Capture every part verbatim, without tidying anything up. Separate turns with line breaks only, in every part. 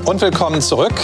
Und willkommen zurück.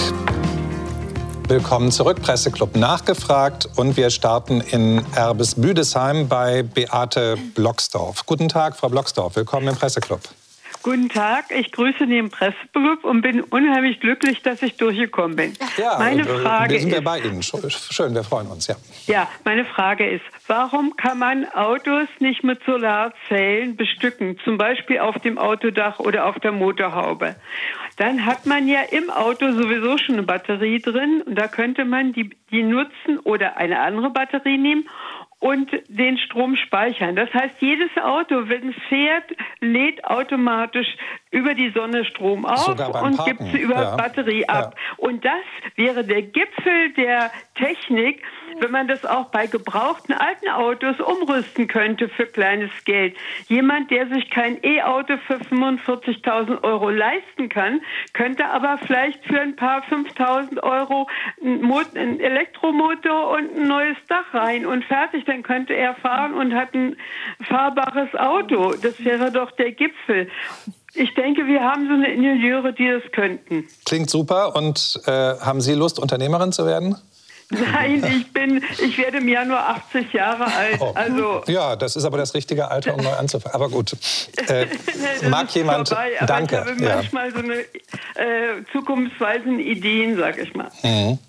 Willkommen zurück, Presseclub nachgefragt. Und wir starten in Erbes-Büdesheim bei Beate Blocksdorf. Guten Tag, Frau Blocksdorf. Willkommen im Presseclub.
Guten Tag, ich grüße den Presseclub und bin unheimlich glücklich, dass ich durchgekommen bin.
Ja,
meine Frage
wir sind ja
ist,
bei Ihnen. Schön, wir freuen uns. Ja.
ja, meine Frage ist, warum kann man Autos nicht mit Solarzellen bestücken, zum Beispiel auf dem Autodach oder auf der Motorhaube? Dann hat man ja im Auto sowieso schon eine Batterie drin und da könnte man die, die nutzen oder eine andere Batterie nehmen und den Strom speichern. Das heißt, jedes Auto, wenn es fährt, lädt automatisch über die Sonne Strom auf und gibt es über ja. Batterie ab. Ja. Und das wäre der Gipfel der Technik, wenn man das auch bei gebrauchten alten Autos umrüsten könnte für kleines Geld. Jemand, der sich kein E-Auto für fünfundvierzigtausend Euro leisten kann, könnte aber vielleicht für ein paar fünftausend Euro einen Elektromotor und ein neues Dach rein und fertig. Dann könnte er fahren und hat ein fahrbares Auto. Das wäre doch der Gipfel. Ich denke, wir haben so eine Ingenieure, die das könnten.
Klingt super. Und äh, haben Sie Lust, Unternehmerin zu werden?
Nein, ich bin, ich werde im Januar achtzig Jahre alt.
Oh.
Also
ja, das ist aber das richtige Alter, um neu anzufangen. Aber gut, äh, nee, mag jemand,
vorbei,
danke.
Aber ich habe
ja.
manchmal so eine äh, zukunftsweisende Ideen, sag ich mal.
Mhm.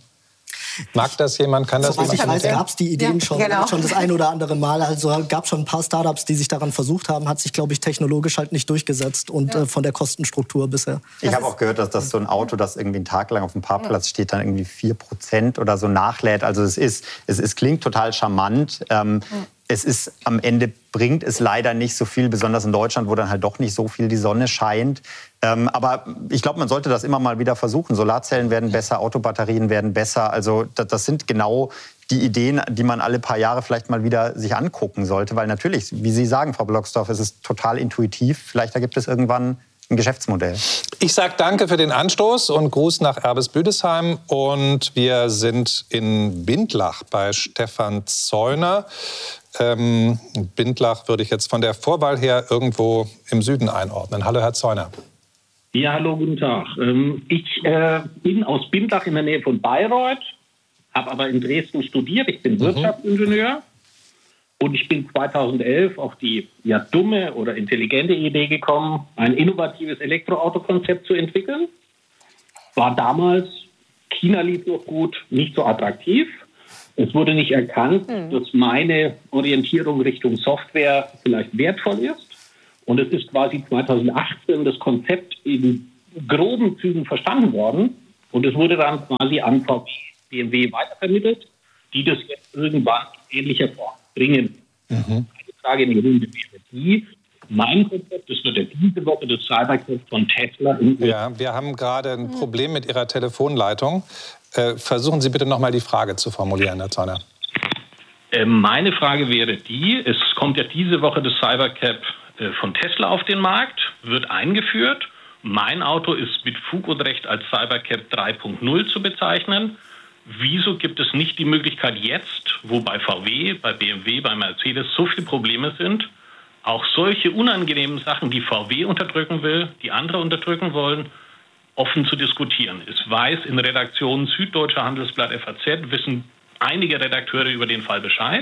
Mag das jemand? Kann das
Soweit ich weiß, gab es die Ideen
ja,
schon,
genau.
schon das ein oder andere Mal. Also gab es schon ein paar Startups, die sich daran versucht haben, hat sich, glaube ich, technologisch halt nicht durchgesetzt und ja. äh, von der Kostenstruktur bisher.
Ich habe auch gehört, dass das so ein Auto, das irgendwie einen Tag lang auf dem Parkplatz steht, dann irgendwie vier Prozent oder so nachlädt. Also es ist, es, es klingt total charmant. Ähm, ja. Es ist am Ende bringt es leider nicht so viel, besonders in Deutschland, wo dann halt doch nicht so viel die Sonne scheint. Ähm, aber ich glaube, man sollte das immer mal wieder versuchen. Solarzellen werden besser, Autobatterien werden besser. Also das, das sind genau die Ideen, die man alle paar Jahre vielleicht mal wieder sich angucken sollte. Weil natürlich, wie Sie sagen, Frau Blocksdorf, es ist total intuitiv. Vielleicht ergibt es irgendwann ein Geschäftsmodell.
Ich sage danke für den Anstoß und Gruß nach Erbes-Büdesheim. Und wir sind in Bindlach bei Stefan Zeuner. Ähm, Bindlach würde ich jetzt von der Vorwahl her irgendwo im Süden einordnen. Hallo, Herr Zeuner.
Ja, hallo, guten Tag. Ähm, ich äh, bin aus Bindlach in der Nähe von Bayreuth, habe aber in Dresden studiert. Ich bin mhm. Wirtschaftsingenieur und ich bin zweitausendelf auf die ja, dumme oder intelligente Idee gekommen, ein innovatives Elektroautokonzept zu entwickeln. War damals, China lief noch gut, nicht so attraktiv. Es wurde nicht erkannt, mhm. dass meine Orientierung Richtung Software vielleicht wertvoll ist. Und es ist quasi zweitausendachtzehn das Konzept in groben Zügen verstanden worden. Und es wurde dann quasi an V W, B M W weitervermittelt, die das jetzt irgendwann in ähnlicher Form bringen. Mhm. Eine Frage in die Runde wäre die, mein Konzept, das wird ja diese Woche das Cybercab von Tesla.
Ja, wir haben gerade ein Problem mit Ihrer Telefonleitung. Äh, versuchen Sie bitte noch mal die Frage zu formulieren, Herr Zeuner.
Äh, meine Frage wäre die, es kommt ja diese Woche das Cybercab äh, von Tesla auf den Markt, wird eingeführt. Mein Auto ist mit Fug und Recht als Cybercab drei Punkt null zu bezeichnen. Wieso gibt es nicht die Möglichkeit jetzt, wo bei V W, bei B M W, bei Mercedes so viele Probleme sind, auch solche unangenehmen Sachen, die V W unterdrücken will, die andere unterdrücken wollen, offen zu diskutieren. Es weiß in Redaktionen Süddeutscher Handelsblatt, F A Z, wissen einige Redakteure über den Fall Bescheid.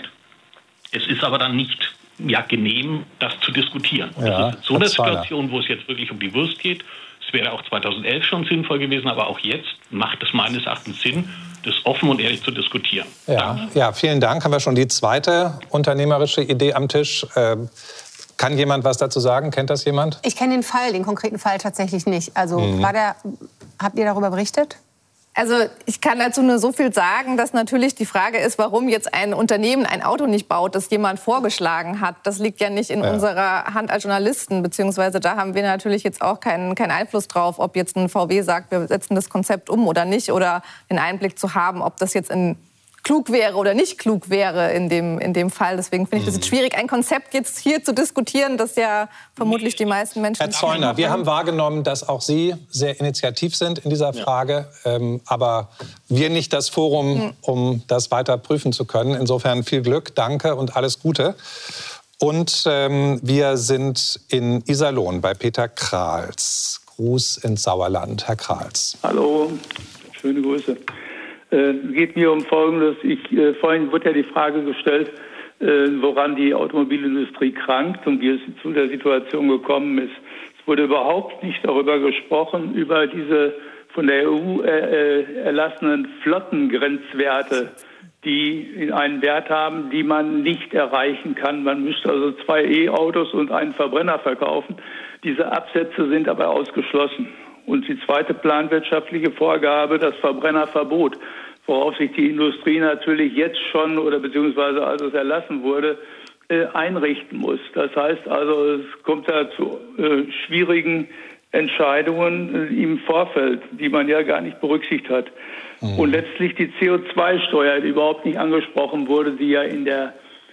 Es ist aber dann nicht ja, genehm, das zu diskutieren.
Ja,
das ist so eine Situation, wo es jetzt wirklich um die Wurst geht. Es wäre auch zweitausendelf schon sinnvoll gewesen, aber auch jetzt macht es meines Erachtens Sinn, das offen und ehrlich zu diskutieren.
Ja, ja, vielen Dank. Haben wir schon die zweite unternehmerische Idee am Tisch. Ähm, Kann jemand was dazu sagen? Kennt das jemand?
Ich kenne den Fall, den konkreten Fall tatsächlich nicht. Also
Mhm.
war der, habt ihr darüber berichtet?
Also ich kann dazu nur so viel sagen, dass natürlich die Frage ist, warum jetzt ein Unternehmen ein Auto nicht baut, das jemand vorgeschlagen hat. Das liegt ja nicht in ja. unserer Hand als Journalisten, beziehungsweise da haben wir natürlich jetzt auch keinen, keinen Einfluss drauf, ob jetzt ein V W sagt, wir setzen das Konzept um oder nicht, oder den Einblick zu haben, ob das jetzt in klug wäre oder nicht klug wäre in dem, in dem Fall. Deswegen finde ich das jetzt schwierig, ein Konzept jetzt hier zu diskutieren, das ja vermutlich die meisten Menschen...
Herr Zeuner, wir haben wahrgenommen, dass auch Sie sehr initiativ sind in dieser Frage, ja. ähm, aber wir nicht das Forum, hm. um das weiter prüfen zu können. Insofern viel Glück, danke und alles Gute. Und ähm, wir sind in Iserlohn bei Peter Krahls. Gruß ins Sauerland. Herr Krahls.
Hallo, schöne Grüße. Äh, geht mir um Folgendes. Ich, äh, vorhin wurde ja die Frage gestellt, äh, woran die Automobilindustrie krankt und wie es zu der Situation gekommen ist. Es wurde überhaupt nicht darüber gesprochen, über diese von der E U äh, erlassenen Flottengrenzwerte, die einen Wert haben, die man nicht erreichen kann. Man müsste also zwei E-Autos und einen Verbrenner verkaufen. Diese Absätze sind aber ausgeschlossen. Und die zweite planwirtschaftliche Vorgabe, das Verbrennerverbot, worauf sich die Industrie natürlich jetzt schon oder beziehungsweise als es erlassen wurde, äh, einrichten muss. Das heißt also, es kommt da zu äh, schwierigen Entscheidungen äh, im Vorfeld, die man ja gar nicht berücksichtigt hat. Mhm. Und letztlich die C O zwei Steuer, die überhaupt nicht angesprochen wurde, die ja in der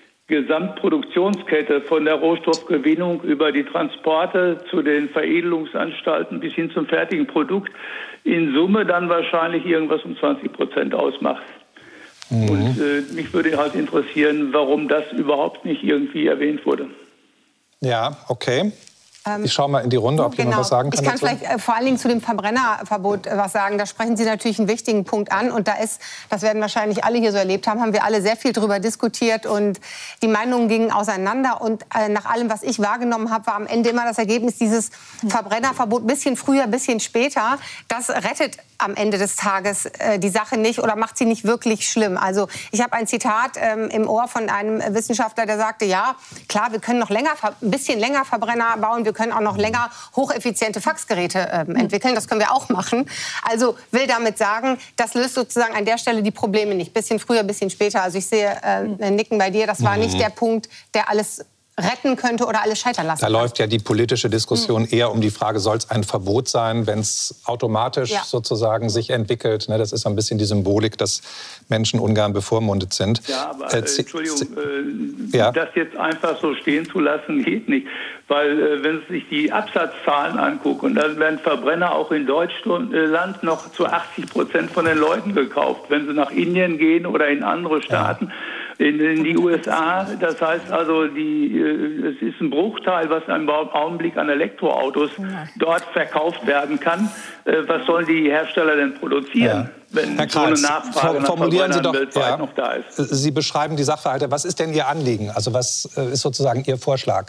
Gesamtproduktionskette von der Rohstoffgewinnung über die Transporte zu den Veredelungsanstalten bis hin zum fertigen Produkt in Summe dann wahrscheinlich irgendwas um zwanzig Prozent ausmacht. Mhm. Und äh, mich würde halt interessieren, warum das überhaupt nicht irgendwie erwähnt wurde.
Ja, okay. Ich schaue mal in die Runde, ob
genau.
jemand was sagen kann.
Ich kann
dazu.
vielleicht äh, vor allen Dingen zu dem Verbrennerverbot äh, was sagen. Da sprechen Sie natürlich einen wichtigen Punkt an. Und da ist, das werden wahrscheinlich alle hier so erlebt haben, haben wir alle sehr viel darüber diskutiert. Und die Meinungen gingen auseinander. Und äh, nach allem, was ich wahrgenommen habe, war am Ende immer das Ergebnis, dieses Verbrennerverbot ein bisschen früher, ein bisschen später. Das rettet am Ende des Tages äh, die Sache nicht oder macht sie nicht wirklich schlimm. Also ich habe ein Zitat ähm, im Ohr von einem Wissenschaftler, der sagte, ja, klar, wir können noch länger, ein bisschen länger Verbrenner bauen, wir können auch noch länger hocheffiziente Faxgeräte ähm, entwickeln. Das können wir auch machen. Also will damit sagen, das löst sozusagen an der Stelle die Probleme nicht. Bisschen früher, bisschen später. Also ich sehe äh, Nicken bei dir. Das war nicht der Punkt, der alles retten könnte oder alles scheitern lassen
Da
kann.
läuft ja die politische Diskussion mhm. eher um die Frage, soll es ein Verbot sein, wenn es automatisch
ja.
sozusagen sich entwickelt. Ne, das ist ein bisschen die Symbolik, dass Menschen ungern bevormundet sind.
Ja, aber äh, Entschuldigung, äh,
ja.
das jetzt einfach so stehen zu lassen, geht nicht. Weil äh, wenn Sie sich die Absatzzahlen angucken, dann werden Verbrenner auch in Deutschland noch zu achtzig Prozent von den Leuten gekauft. Wenn Sie nach Indien gehen oder in andere Staaten, ja. In, in die U S A, das heißt also, die, es ist ein Bruchteil, was im Augenblick an Elektroautos dort verkauft werden kann. Was sollen die Hersteller denn produzieren, ja. wenn
Herr
so eine
Kreis,
Nachfrage nach
formulieren Sie doch,
weltweit
ja,
noch da ist?
Sie beschreiben die Sachverhalte. Was ist denn Ihr Anliegen? Also was ist sozusagen Ihr Vorschlag?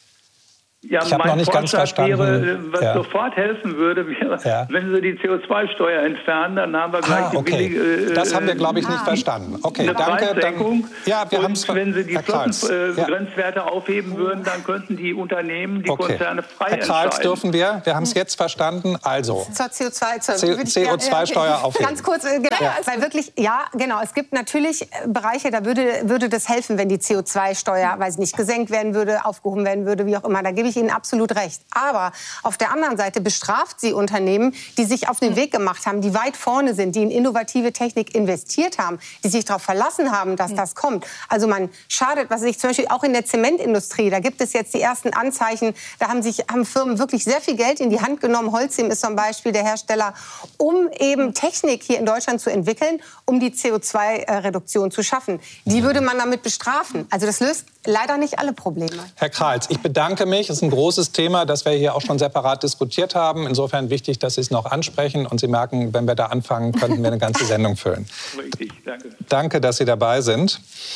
Ja,
ich habe noch nicht ganz verstanden.
Wäre, was
ja.
sofort helfen würde, wäre, ja. wenn Sie die C O zwei Steuer entfernen, dann haben wir gleich
ah, okay.
die billige... Äh,
das haben wir, glaube ich, nicht ah. verstanden. Okay,
eine
danke.
Dann,
ja, wir
und wenn Sie die Flottengrenzwerte
ja.
aufheben würden, dann könnten die Unternehmen, die
okay.
Konzerne frei
Herr Krahls,
entscheiden.
dürfen wir. Wir haben es jetzt verstanden. Also,
zur C O zwei
C O zwei Steuer aufheben.
Ganz kurz, genau, ja. weil wirklich, ja, genau. Es gibt natürlich Bereiche, da würde, würde das helfen, wenn die C O zwei Steuer, weiß nicht, gesenkt werden würde, aufgehoben werden würde, wie auch immer. Da gebe ich Ihnen absolut recht. Aber auf der anderen Seite bestraft sie Unternehmen, die sich auf den Weg gemacht haben, die weit vorne sind, die in innovative Technik investiert haben, die sich darauf verlassen haben, dass das kommt. Also man schadet, was ich zum Beispiel auch in der Zementindustrie, da gibt es jetzt die ersten Anzeichen, da haben sich haben Firmen wirklich sehr viel Geld in die Hand genommen. Holcim ist zum Beispiel der Hersteller, um eben Technik hier in Deutschland zu entwickeln, um die C O zwei Reduktion zu schaffen. Die würde man damit bestrafen. Also das löst leider nicht alle Probleme.
Herr Krahls, ich bedanke mich. Es ist ein großes Thema, das wir hier auch schon separat diskutiert haben. Insofern wichtig, dass Sie es noch ansprechen. Und Sie merken, wenn wir da anfangen, könnten wir eine ganze Sendung füllen.
Richtig, danke.
Danke, dass Sie dabei sind.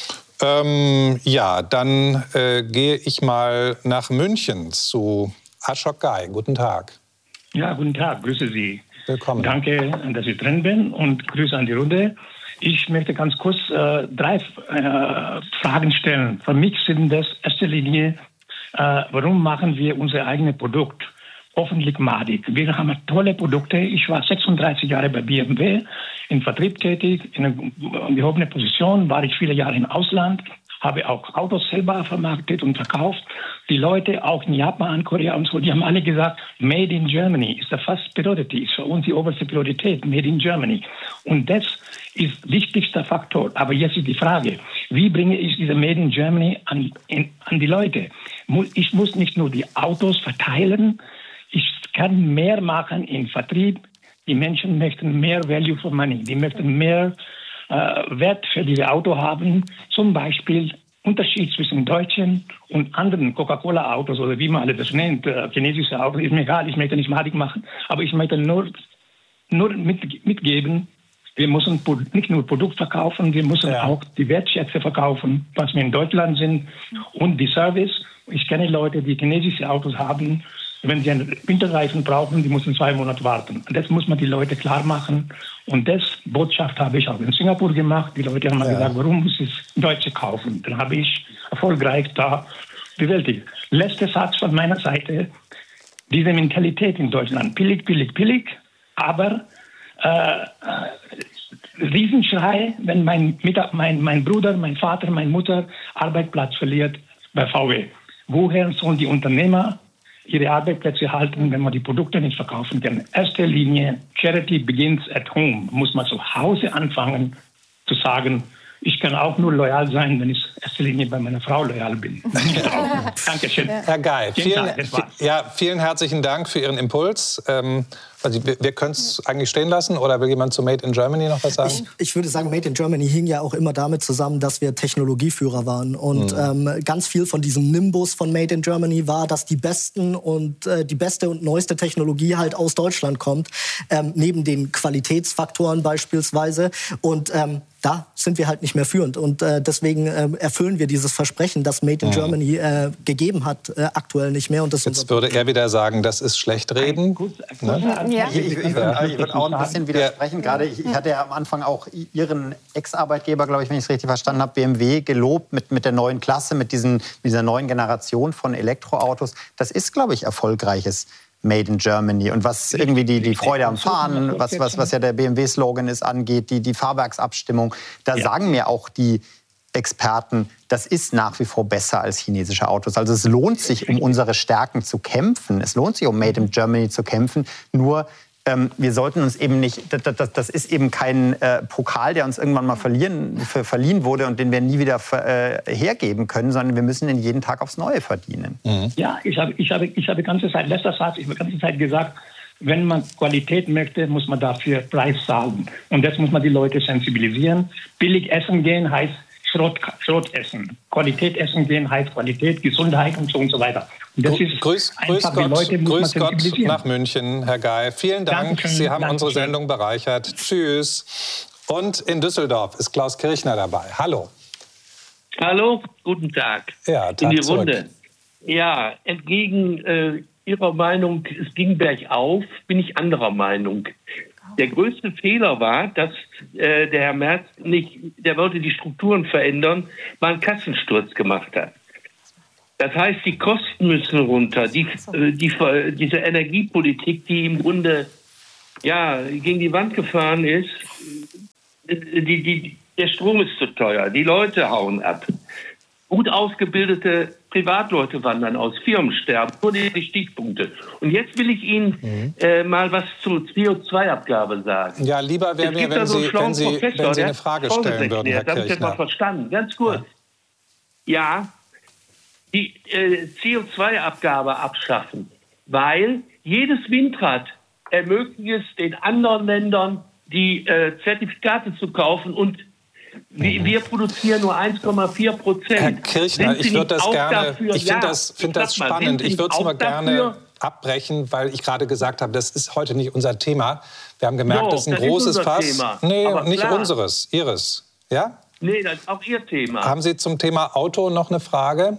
Ähm, ja, dann äh, gehe ich mal nach München zu Ashok Ghai. Guten Tag.
Ja, guten Tag. Grüße Sie.
Willkommen.
Danke, dass ich drin bin und Grüße an die Runde. Ich möchte ganz kurz äh, drei äh, Fragen stellen. Für mich sind das in erster Linie, äh, warum machen wir unser eigenes Produkt öffentlich madig? Wir haben tolle Produkte. Ich war sechsunddreißig Jahre bei B M W im Vertrieb tätig, in einer gehobenen Position, war ich viele Jahre im Ausland, habe auch Autos selber vermarktet und verkauft. Die Leute, auch in Japan, Korea und so, die haben alle gesagt, Made in Germany ist der First Priority, ist für uns die oberste Priorität, Made in Germany. Und das ist der wichtigste Faktor. Aber jetzt ist die Frage, wie bringe ich diese Made in Germany an, in, an die Leute? Ich muss nicht nur die Autos verteilen, ich kann mehr machen im Vertrieb. Die Menschen möchten mehr Value for Money, die möchten mehr äh, Wert für dieses Auto haben. Zum Beispiel Unterschied zwischen deutschen und anderen Coca-Cola-Autos oder wie man alle das nennt, äh, chinesische Autos, ist mir egal, ich möchte nicht madig machen, aber ich möchte nur, nur mit, mitgeben, wir müssen nicht nur Produkt verkaufen, wir müssen ja. auch die Wertschätze verkaufen, was wir in Deutschland sind und die Service. Ich kenne Leute, die chinesische Autos haben, wenn sie einen Winterreifen brauchen, die müssen zwei Monate warten. Und das muss man die Leute klar machen. Und das Botschaft habe ich auch in Singapur gemacht. Die Leute haben ja. gesagt, warum muss ich Deutsche kaufen? Dann habe ich erfolgreich da bewältigt. Letzter Satz von meiner Seite. Diese Mentalität in Deutschland, billig, billig, billig, aber äh, Riesenschrei, wenn mein, mein, mein Bruder, mein Vater, meine Mutter Arbeitsplatz verliert bei V W. Woher sollen die Unternehmer ihre Arbeitsplätze halten, wenn man die Produkte nicht verkaufen kann? In erster Linie, Charity begins at home. Muss man zu Hause anfangen zu sagen, ich kann auch nur loyal sein, wenn ich in erster Linie bei meiner Frau loyal bin. Dankeschön.
Herr Guy, vielen, ja, vielen herzlichen Dank für Ihren Impuls. Ähm, also wir wir können es eigentlich stehen lassen, oder will jemand zu Made in Germany noch was sagen?
Ich, ich würde sagen, Made in Germany hing ja auch immer damit zusammen, dass wir Technologieführer waren. Und mhm. ähm, ganz viel von diesem Nimbus von Made in Germany war, dass die besten und äh, die beste und neueste Technologie halt aus Deutschland kommt, ähm, neben den Qualitätsfaktoren beispielsweise. Und ähm, da sind wir halt nicht mehr führend. Und äh, deswegen äh, erfüllen wir dieses Versprechen, das Made in mhm. Germany äh, gegeben hat, äh, aktuell nicht mehr. Und das
Jetzt würde er wieder sagen, das ist schlecht reden. Ne?
Ja. Ich, ich, ich würde würd auch ein bisschen widersprechen. Gerade ich, ich hatte ja am Anfang auch Ihren Ex-Arbeitgeber, glaube ich, wenn ich es richtig verstanden habe, B M W, gelobt mit, mit der neuen Klasse, mit diesen, dieser neuen Generation von Elektroautos. Das ist, glaube ich, erfolgreiches Made in Germany. Und was irgendwie die, die Freude am Fahren, was, was, was ja der B M W-Slogan ist, angeht, die, die Fahrwerksabstimmung, da ja. sagen mir auch die Experten, das ist nach wie vor besser als chinesische Autos. Also es lohnt sich, um unsere Stärken zu kämpfen. Es lohnt sich, um Made in Germany zu kämpfen. Nur ähm, wir sollten uns eben nicht, das, das, das ist eben kein äh, Pokal, der uns irgendwann mal verlieren, ver, verliehen wurde und den wir nie wieder äh, hergeben können, sondern wir müssen ihn jeden Tag aufs Neue verdienen.
Mhm. Ja, ich habe, ich habe, ich habe ganze Zeit, letzter Satz, ich habe die ganze Zeit gesagt, wenn man Qualität möchte, muss man dafür Preis zahlen. Und das muss man die Leute sensibilisieren. Billig essen gehen heißt Schrott, Schrott essen. Qualität essen gehen heißt Qualität, Gesundheit und so und so weiter. Und das ist
grüß grüß Gott, Leute, grüß Gott nach München, Herr Guy. Vielen Dank. Dankeschön, Sie haben Dankeschön. unsere Sendung bereichert. Tschüss. Und in Düsseldorf ist Klaus Kirchner dabei. Hallo.
Hallo, guten Tag.
Ja, Tag
in die
zurück.
Runde. Ja, entgegen äh, Ihrer Meinung, es ging bergauf, bin ich anderer Meinung. Der größte Fehler war, dass äh, der Herr Merz nicht, der wollte die Strukturen verändern, mal einen Kassensturz gemacht hat. Das heißt, die Kosten müssen runter. Die, äh, die, diese Energiepolitik, die im Grunde ja, gegen die Wand gefahren ist, die, die, der Strom ist zu teuer, die Leute hauen ab. Gut ausgebildete Privatleute wandern aus, Firmen sterben, nur die Stichpunkte. Und jetzt will ich Ihnen mhm. äh, mal was zur C O zwei Abgabe sagen.
Ja, lieber wäre mir, wenn, so Sie, wenn, Sie, wenn Sie eine Frage stellen würden, Herr Kirchner.
Das habe ich jetzt mal verstanden. Ganz kurz. Ja, ja die äh, C O zwei Abgabe abschaffen, weil jedes Windrad ermöglicht es den anderen Ländern, die äh, Zertifikate zu kaufen, und Wir, wir produzieren nur eins Komma vier Prozent.
Herr Kirchner, ich würde das gerne, dafür, ich finde ja, das, find das spannend. Ich würde es nur gerne abbrechen, weil ich gerade gesagt habe, das ist heute nicht unser Thema. Wir haben gemerkt, jo, das ist ein das großes ist Fass. Thema. Nee, aber nicht klar. unseres, Ihres. Ja?
Nee, das ist auch Ihr Thema.
Haben Sie zum Thema Auto noch eine Frage?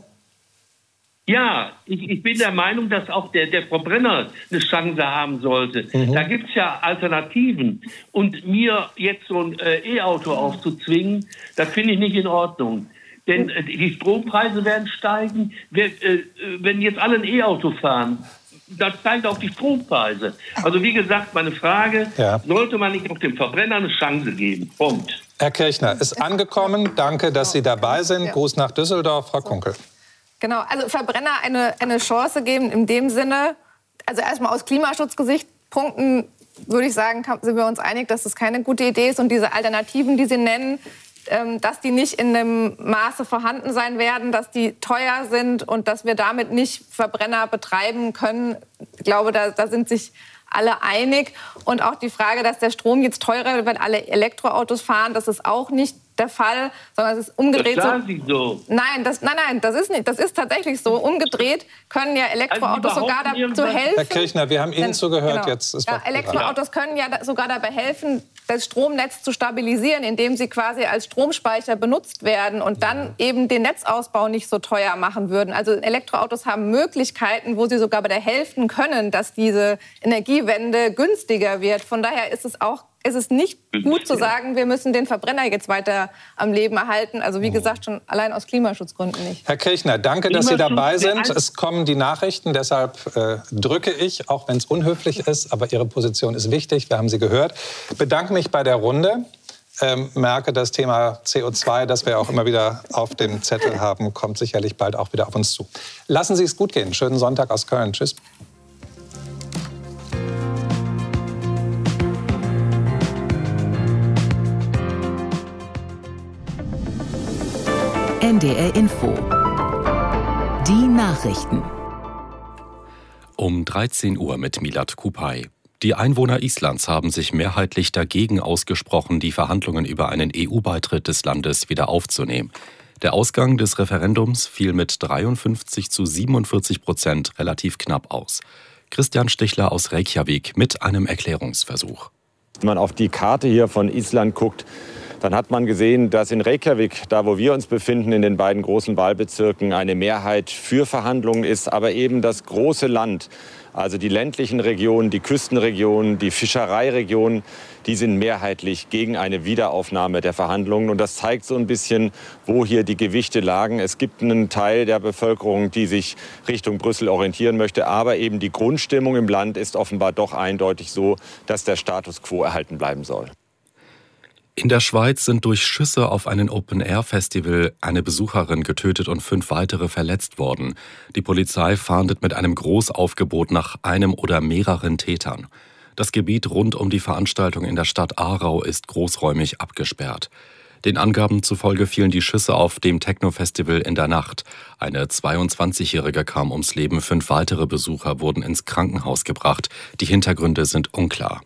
Ja, ich, ich bin der Meinung, dass auch der, der Verbrenner eine Chance haben sollte. Mhm. Da gibt es ja Alternativen. Und mir jetzt so ein äh, E-Auto aufzuzwingen, das finde ich nicht in Ordnung. Denn äh, die Strompreise werden steigen. Wir, äh, wenn jetzt alle ein E-Auto fahren, dann steigen auch die Strompreise. Also wie gesagt, meine Frage, ja. sollte man nicht auch dem Verbrenner eine Chance geben? Punkt.
Herr Kirchner, ist angekommen. Danke, dass Sie dabei sind. Gruß nach Düsseldorf, Frau Kunkel.
Genau, also Verbrenner eine, eine Chance geben in dem Sinne, also erstmal aus Klimaschutzgesichtspunkten würde ich sagen, sind wir uns einig, dass das keine gute Idee ist. Und diese Alternativen, die Sie nennen, ähm, dass die nicht in einem Maße vorhanden sein werden, dass die teuer sind und dass wir damit nicht Verbrenner betreiben können. Ich glaube, da, da sind sich alle einig. Und auch die Frage, dass der Strom jetzt teurer wird, weil alle Elektroautos fahren, das ist auch nicht der Fall, sondern es ist umgedreht.
Das sagen Sie so.
Nein, das, nein, nein, das ist nicht. Das ist tatsächlich so. Umgedreht können ja Elektroautos
also
sogar dazu helfen.
Herr Kirchner, wir haben Ihnen
Denn,
zugehört.
Genau.
Jetzt ist
ja, Elektroautos können ja da, sogar dabei helfen, das Stromnetz zu stabilisieren, indem sie quasi als Stromspeicher benutzt werden und dann eben den Netzausbau nicht so teuer machen würden. Also Elektroautos haben Möglichkeiten, wo sie sogar bei der helfen können, dass diese Energiewende günstiger wird. Von daher ist es auch ist es nicht gut zu sagen, wir müssen den Verbrenner jetzt weiter am Leben erhalten. Also wie gesagt, schon allein aus Klimaschutzgründen nicht.
Herr Kirchner, danke, dass Sie dabei sind. Es kommen die Nachrichten, deshalb äh, drücke ich, auch wenn es unhöflich ist. Aber Ihre Position ist wichtig, wir haben sie gehört. Ich bedanke mich bei der Runde. Ähm, merke, das Thema C O zwei, das wir auch immer wieder auf dem Zettel haben, kommt sicherlich bald auch wieder auf uns zu. Lassen Sie es gut gehen. Schönen Sonntag aus Köln. Tschüss.
N D R Info. Die Nachrichten.
Um dreizehn Uhr mit Milad Kupay. Die Einwohner Islands haben sich mehrheitlich dagegen ausgesprochen, die Verhandlungen über einen E U-Beitritt des Landes wieder aufzunehmen. Der Ausgang des Referendums fiel mit dreiundfünfzig zu siebenundvierzig Prozent relativ knapp aus. Christian Stichler aus Reykjavik mit einem Erklärungsversuch.
Wenn man auf die Karte hier von Island guckt, dann hat man gesehen, dass in Reykjavik, da wo wir uns befinden, in den beiden großen Wahlbezirken, eine Mehrheit für Verhandlungen ist. Aber eben das große Land, also die ländlichen Regionen, die Küstenregionen, die Fischereiregionen, die sind mehrheitlich gegen eine Wiederaufnahme der Verhandlungen. Und das zeigt so ein bisschen, wo hier die Gewichte lagen. Es gibt einen Teil der Bevölkerung, die sich Richtung Brüssel orientieren möchte. Aber eben die Grundstimmung im Land ist offenbar doch eindeutig so, dass der Status quo erhalten bleiben soll.
In der Schweiz sind durch Schüsse auf einen Open-Air-Festival eine Besucherin getötet und fünf weitere verletzt worden. Die Polizei fahndet mit einem Großaufgebot nach einem oder mehreren Tätern. Das Gebiet rund um die Veranstaltung in der Stadt Aarau ist großräumig abgesperrt. Den Angaben zufolge fielen die Schüsse auf dem Techno-Festival in der Nacht. Eine zweiundzwanzigjährige kam ums Leben, fünf weitere Besucher wurden ins Krankenhaus gebracht. Die Hintergründe sind unklar.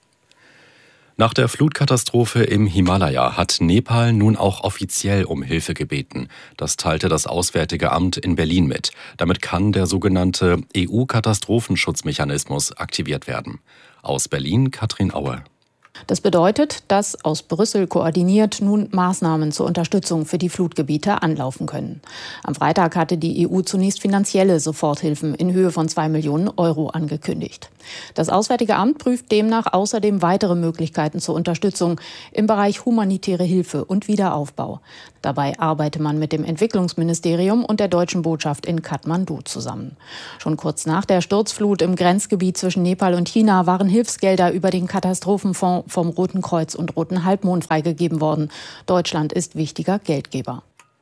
Nach der Flutkatastrophe im Himalaya hat Nepal nun auch offiziell um Hilfe gebeten. Das teilte das Auswärtige Amt in Berlin mit. Damit kann der sogenannte E U-Katastrophenschutzmechanismus aktiviert werden. Aus Berlin Katrin Aue.
Das bedeutet, dass aus Brüssel koordiniert nun Maßnahmen zur Unterstützung für die Flutgebiete anlaufen können. Am Freitag hatte die E U zunächst finanzielle Soforthilfen in Höhe von zwei Millionen Euro angekündigt. Das Auswärtige Amt prüft demnach außerdem weitere Möglichkeiten zur Unterstützung im Bereich humanitäre Hilfe und Wiederaufbau. Dabei arbeite man mit dem Entwicklungsministerium und der deutschen Botschaft in Kathmandu zusammen. Schon kurz nach der Sturzflut im Grenzgebiet zwischen Nepal und China waren Hilfsgelder über den Katastrophenfonds vom Roten Kreuz und Roten Halbmond freigegeben worden. Deutschland ist wichtiger Geldgeber.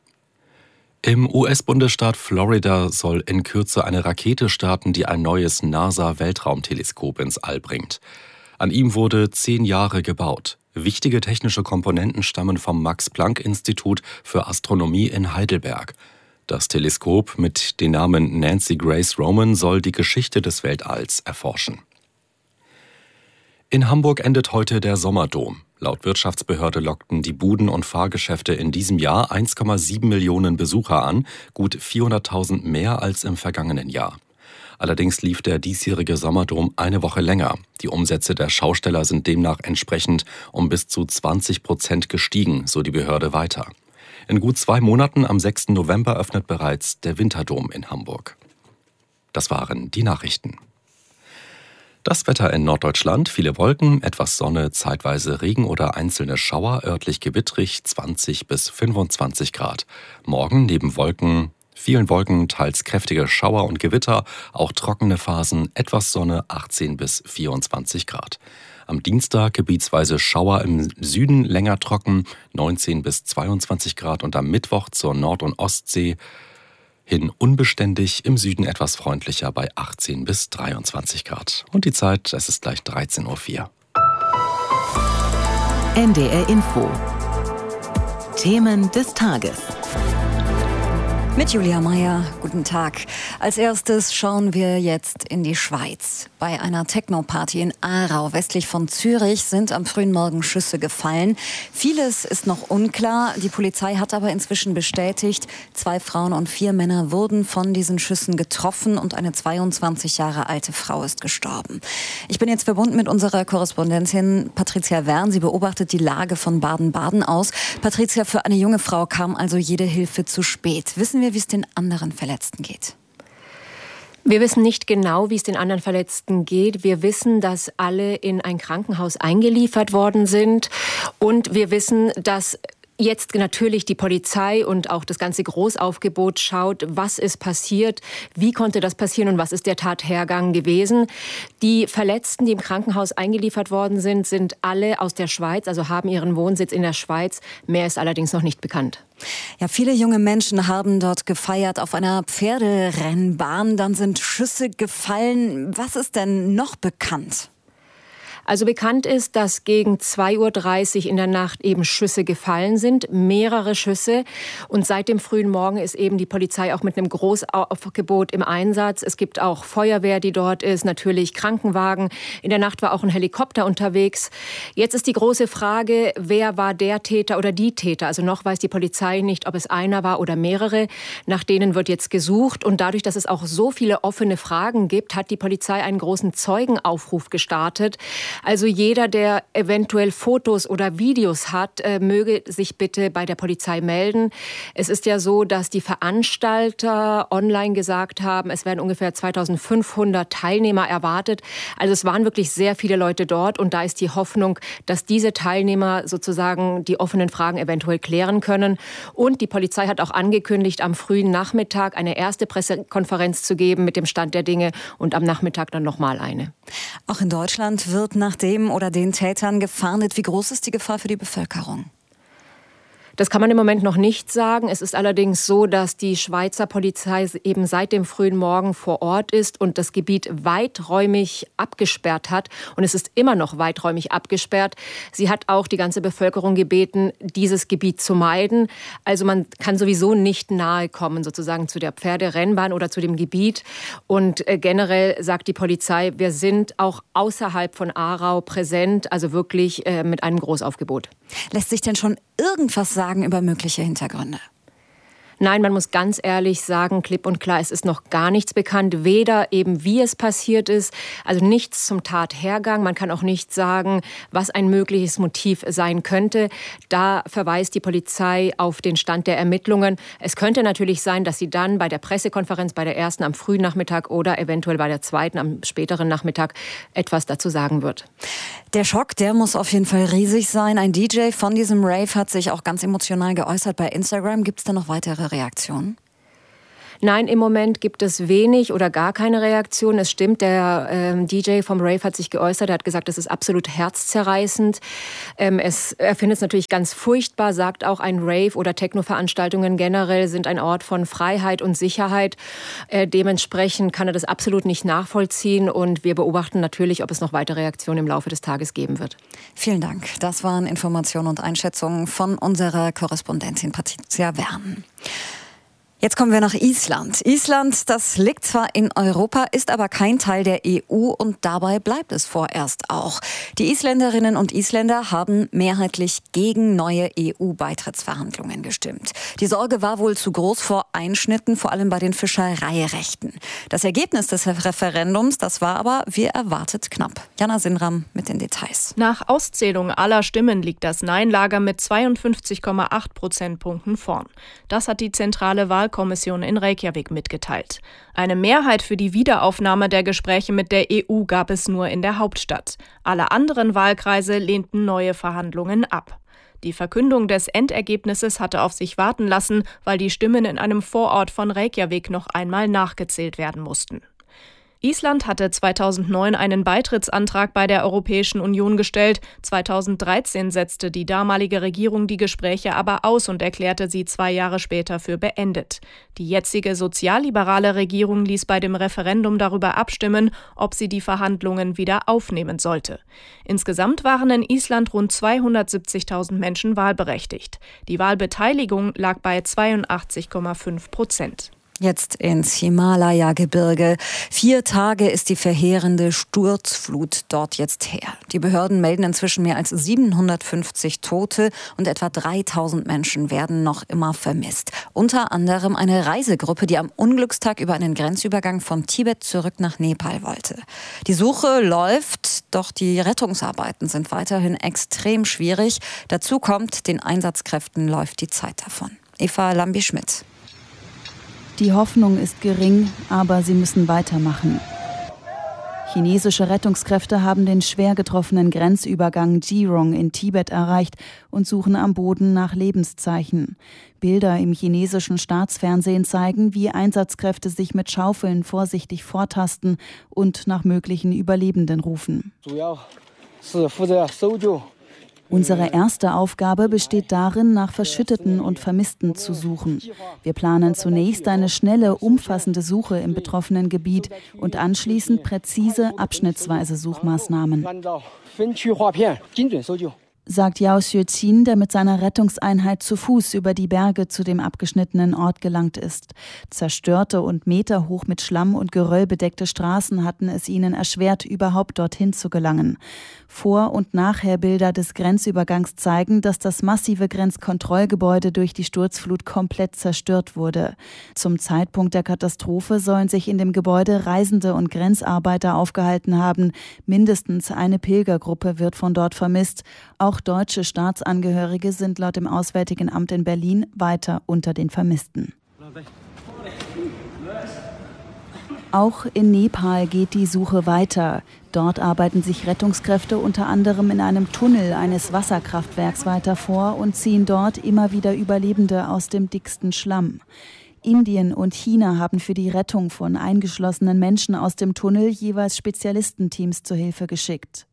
Im U S-Bundesstaat Florida soll in Kürze eine Rakete starten, die ein neues NASA-Weltraumteleskop ins All bringt. An ihm wurde zehn Jahre gebaut. Wichtige technische Komponenten stammen vom Max-Planck-Institut für Astronomie in Heidelberg. Das Teleskop mit dem Namen Nancy Grace Roman soll die Geschichte des Weltalls erforschen. In Hamburg endet heute der Sommerdom. Laut Wirtschaftsbehörde lockten die Buden- und Fahrgeschäfte in diesem Jahr eins Komma sieben Millionen Besucher an, gut vierhunderttausend mehr als im vergangenen Jahr. Allerdings lief der diesjährige Sommerdom eine Woche länger. Die Umsätze der Schausteller sind demnach entsprechend um bis zu zwanzig Prozent gestiegen, so die Behörde weiter. In gut zwei Monaten, am sechsten November, öffnet bereits der Winterdom in Hamburg. Das waren die Nachrichten. Das Wetter in Norddeutschland: viele Wolken, etwas Sonne, zeitweise Regen oder einzelne Schauer, örtlich gewittrig, zwanzig bis fünfundzwanzig Grad. Morgen neben Wolken, vielen Wolken, teils kräftige Schauer und Gewitter, auch trockene Phasen, etwas Sonne, achtzehn bis vierundzwanzig Grad. Am Dienstag gebietsweise Schauer im Süden, länger trocken, neunzehn bis zweiundzwanzig Grad, und am Mittwoch zur Nord- und Ostsee hin unbeständig, im Süden etwas freundlicher bei achtzehn bis dreiundzwanzig Grad. Und die Zeit, es ist gleich dreizehn Uhr vier.
N D R Info. Themen des Tages.
Mit Julia Meyer, guten Tag. Als erstes schauen wir jetzt in die Schweiz. Bei einer Techno-Party in Aarau, westlich von Zürich, sind am frühen Morgen Schüsse gefallen. Vieles ist noch unklar. Die Polizei hat aber inzwischen bestätigt, zwei Frauen und vier Männer wurden von diesen Schüssen getroffen und eine zweiundzwanzig Jahre alte Frau ist gestorben. Ich bin jetzt verbunden mit unserer Korrespondentin Patricia Wern. Sie beobachtet die Lage von Baden-Baden aus. Patricia, für eine junge Frau kam also jede Hilfe zu spät. Wissen wir, wie es den anderen Verletzten geht?
Wir wissen nicht genau, wie es den anderen Verletzten geht. Wir wissen, dass alle in ein Krankenhaus eingeliefert worden sind. Und wir wissen, dass jetzt natürlich die Polizei und auch das ganze Großaufgebot schaut, was ist passiert, wie konnte das passieren und was ist der Tathergang gewesen. Die Verletzten, die im Krankenhaus eingeliefert worden sind, sind alle aus der Schweiz, also haben ihren Wohnsitz in der Schweiz. Mehr ist allerdings noch nicht bekannt.
Ja, viele junge Menschen haben dort gefeiert auf einer Pferderennbahn. Dann sind Schüsse gefallen. Was ist denn noch bekannt?
Also bekannt ist, dass gegen zwei Uhr dreißig in der Nacht eben Schüsse gefallen sind, mehrere Schüsse. Und seit dem frühen Morgen ist eben die Polizei auch mit einem Großaufgebot im Einsatz. Es gibt auch Feuerwehr, die dort ist, natürlich Krankenwagen. In der Nacht war auch ein Helikopter unterwegs. Jetzt ist die große Frage, wer war der Täter oder die Täter? Also noch weiß die Polizei nicht, ob es einer war oder mehrere. Nach denen wird jetzt gesucht. Und dadurch, dass es auch so viele offene Fragen gibt, hat die Polizei einen großen Zeugenaufruf gestartet. Also jeder, der eventuell Fotos oder Videos hat, äh, möge sich bitte bei der Polizei melden. Es ist ja so, dass die Veranstalter online gesagt haben, es werden ungefähr zweitausendfünfhundert Teilnehmer erwartet. Also es waren wirklich sehr viele Leute dort und da ist die Hoffnung, dass diese Teilnehmer sozusagen die offenen Fragen eventuell klären können. Und die Polizei hat auch angekündigt, am frühen Nachmittag eine erste Pressekonferenz zu geben mit dem Stand der Dinge und am Nachmittag dann nochmal eine.
Auch in Deutschland wird nach dem oder den Tätern gefahndet. Wie groß ist die Gefahr für die Bevölkerung?
Das kann man im Moment noch nicht sagen. Es ist allerdings so, dass die Schweizer Polizei eben seit dem frühen Morgen vor Ort ist und das Gebiet weiträumig abgesperrt hat. Und es ist immer noch weiträumig abgesperrt. Sie hat auch die ganze Bevölkerung gebeten, dieses Gebiet zu meiden. Also man kann sowieso nicht nahe kommen, sozusagen zu der Pferderennbahn oder zu dem Gebiet. Und generell sagt die Polizei, wir sind auch außerhalb von Aarau präsent, also wirklich äh, mit einem Großaufgebot.
Lässt sich denn schon irgendwas sagen über mögliche Hintergründe?
Nein, man muss ganz ehrlich sagen, klipp und klar, es ist noch gar nichts bekannt. Weder eben, wie es passiert ist, also nichts zum Tathergang. Man kann auch nicht sagen, was ein mögliches Motiv sein könnte. Da verweist die Polizei auf den Stand der Ermittlungen. Es könnte natürlich sein, dass sie dann bei der Pressekonferenz, bei der ersten am frühen Nachmittag oder eventuell bei der zweiten am späteren Nachmittag etwas dazu sagen wird.
Der Schock, der muss auf jeden Fall riesig sein. Ein D J von diesem Rave hat sich auch ganz emotional geäußert bei Instagram. Gibt es da noch weitere Reaktionen?
Nein, im Moment gibt es wenig oder gar keine Reaktion. Es stimmt, der ähm, D J vom Rave hat sich geäußert. Er hat gesagt, das ist absolut herzzerreißend. Ähm, es, er findet es natürlich ganz furchtbar, sagt auch, ein Rave oder Techno-Veranstaltungen generell sind ein Ort von Freiheit und Sicherheit. Äh, dementsprechend kann er das absolut nicht nachvollziehen. Und wir beobachten natürlich, ob es noch weitere Reaktionen im Laufe des Tages geben wird.
Vielen Dank. Das waren Informationen und Einschätzungen von unserer Korrespondentin Patricia Wern. Jetzt kommen wir nach Island. Island, das liegt zwar in Europa, ist aber kein Teil der E U und dabei bleibt es vorerst auch. Die Isländerinnen und Isländer haben mehrheitlich gegen neue E U-Beitrittsverhandlungen gestimmt. Die Sorge war wohl zu groß vor Einschnitten, vor allem bei den Fischereirechten. Das Ergebnis des Referendums, das war aber, wie erwartet, knapp. Jana Sinram mit den Details.
Nach Auszählung aller Stimmen liegt das Nein-Lager mit zweiundfünfzig Komma acht Prozentpunkten vorn. Das hat die zentrale Wahl Kommission in Reykjavik mitgeteilt. Eine Mehrheit für die Wiederaufnahme der Gespräche mit der E U gab es nur in der Hauptstadt. Alle anderen Wahlkreise lehnten neue Verhandlungen ab. Die Verkündung des Endergebnisses hatte auf sich warten lassen, weil die Stimmen in einem Vorort von Reykjavik noch einmal nachgezählt werden mussten. Island hatte zweitausendneun einen Beitrittsantrag bei der Europäischen Union gestellt. zweitausenddreizehn setzte die damalige Regierung die Gespräche aber aus und erklärte sie zwei Jahre später für beendet. Die jetzige sozialliberale Regierung ließ bei dem Referendum darüber abstimmen, ob sie die Verhandlungen wieder aufnehmen sollte. Insgesamt waren in Island rund zweihundertsiebzigtausend Menschen wahlberechtigt. Die Wahlbeteiligung lag bei zweiundachtzig Komma fünf Prozent.
Jetzt ins Himalaya-Gebirge. Vier Tage ist die verheerende Sturzflut dort jetzt her. Die Behörden melden inzwischen mehr als siebenhundertfünfzig Tote und etwa dreitausend Menschen werden noch immer vermisst. Unter anderem eine Reisegruppe, die am Unglückstag über einen Grenzübergang von Tibet zurück nach Nepal wollte. Die Suche läuft, doch die Rettungsarbeiten sind weiterhin extrem schwierig. Dazu kommt, den Einsatzkräften läuft die Zeit davon. Eva Lambi-Schmidt.
Die Hoffnung ist gering, aber sie müssen weitermachen. Chinesische Rettungskräfte haben den schwer getroffenen Grenzübergang Jirong in Tibet erreicht und suchen am Boden nach Lebenszeichen. Bilder im chinesischen Staatsfernsehen zeigen, wie Einsatzkräfte sich mit Schaufeln vorsichtig vortasten und nach möglichen Überlebenden rufen. Unsere erste Aufgabe besteht darin, nach Verschütteten und Vermissten zu suchen. Wir planen zunächst eine schnelle, umfassende Suche im betroffenen Gebiet und anschließend präzise, abschnittsweise Suchmaßnahmen, sagt Yao Xueqin, der mit seiner Rettungseinheit zu Fuß über die Berge zu dem abgeschnittenen Ort gelangt ist. Zerstörte und meterhoch mit Schlamm und Geröll bedeckte Straßen hatten es ihnen erschwert, überhaupt dorthin zu gelangen. Vor- und Nachherbilder des Grenzübergangs zeigen, dass das massive Grenzkontrollgebäude durch die Sturzflut komplett zerstört wurde. Zum Zeitpunkt der Katastrophe sollen sich in dem Gebäude Reisende und Grenzarbeiter aufgehalten haben. Mindestens eine Pilgergruppe wird von dort vermisst. Auch deutsche Staatsangehörige sind laut dem Auswärtigen Amt in Berlin weiter unter den Vermissten. Auch in Nepal geht die Suche weiter. Dort arbeiten sich Rettungskräfte unter anderem in einem Tunnel eines Wasserkraftwerks weiter vor und ziehen dort immer wieder Überlebende aus dem dicksten Schlamm. Indien und China haben für die Rettung von eingeschlossenen Menschen aus dem Tunnel jeweils Spezialistenteams zur Hilfe geschickt.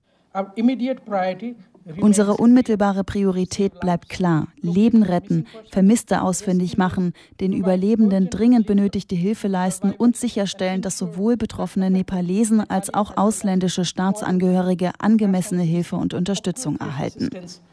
Unsere unmittelbare Priorität bleibt klar: Leben retten, Vermisste ausfindig machen, den Überlebenden dringend benötigte Hilfe leisten und sicherstellen, dass sowohl betroffene Nepalesen als auch ausländische Staatsangehörige angemessene Hilfe und Unterstützung erhalten.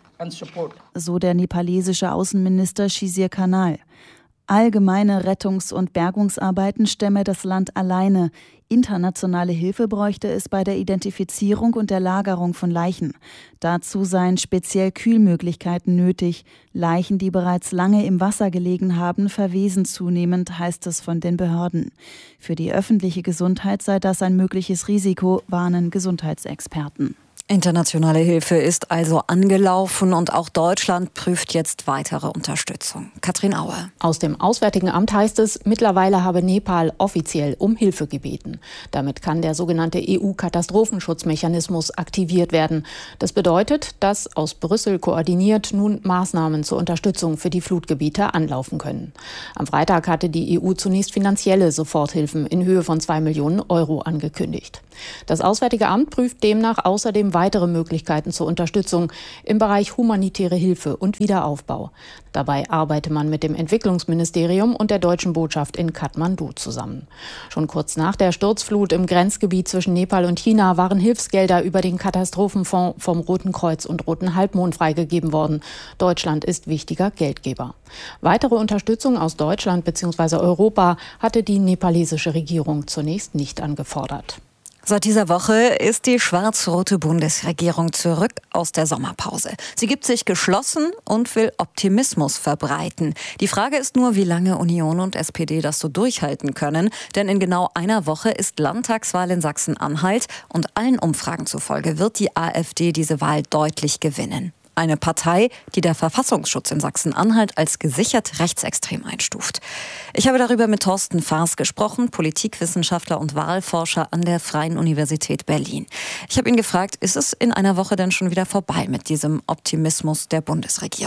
So der nepalesische Außenminister Shizir Kanal. Allgemeine Rettungs- und Bergungsarbeiten stemme das Land alleine. Internationale Hilfe bräuchte es bei der Identifizierung und der Lagerung von Leichen. Dazu seien speziell Kühlmöglichkeiten nötig. Leichen, die bereits lange im Wasser gelegen haben, verwesen zunehmend, heißt es von den Behörden. Für die öffentliche Gesundheit sei das ein mögliches Risiko, warnen Gesundheitsexperten.
Internationale Hilfe ist also angelaufen und auch Deutschland prüft jetzt weitere Unterstützung. Katrin Aue.
Aus dem Auswärtigen Amt heißt es, mittlerweile habe Nepal offiziell um Hilfe gebeten. Damit kann der sogenannte E U-Katastrophenschutzmechanismus aktiviert werden. Das bedeutet, dass aus Brüssel koordiniert nun Maßnahmen zur Unterstützung für die Flutgebiete anlaufen können. Am Freitag hatte die E U zunächst finanzielle Soforthilfen in Höhe von zwei Millionen Euro angekündigt. Das Auswärtige Amt prüft demnach außerdem weitere Möglichkeiten zur Unterstützung im Bereich humanitäre Hilfe und Wiederaufbau. Dabei arbeite man mit dem Entwicklungsministerium und der deutschen Botschaft in Kathmandu zusammen. Schon kurz nach der Sturzflut im Grenzgebiet zwischen Nepal und China waren Hilfsgelder über den Katastrophenfonds vom Roten Kreuz und Roten Halbmond freigegeben worden. Deutschland ist wichtiger Geldgeber. Weitere Unterstützung aus Deutschland bzw. Europa hatte die nepalesische Regierung zunächst nicht angefordert.
Seit dieser Woche ist die schwarz-rote Bundesregierung zurück aus der Sommerpause. Sie gibt sich geschlossen und will Optimismus verbreiten. Die Frage ist nur, wie lange Union und S P D das so durchhalten können. Denn in genau einer Woche ist Landtagswahl in Sachsen-Anhalt und allen Umfragen zufolge wird die AfD diese Wahl deutlich gewinnen. Eine Partei, die der Verfassungsschutz in Sachsen-Anhalt als gesichert rechtsextrem einstuft. Ich habe darüber mit Thorsten Faas gesprochen, Politikwissenschaftler und Wahlforscher an der Freien Universität Berlin. Ich habe ihn gefragt, ist es in einer Woche denn schon wieder vorbei mit diesem Optimismus der Bundesregierung?